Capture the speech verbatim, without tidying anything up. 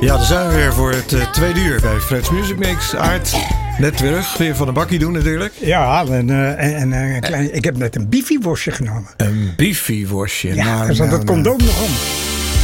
Ja, daar zijn we weer voor het uh, tweede uur bij Fred's Music Mix. Aart, net terug. Weer van de bakkie doen natuurlijk. Ja, en, uh, en uh, een klein, ik heb net een biffieworstje genomen. Een biffieworstje. Ja, nou, er zat nou, het condoom nou. nog om.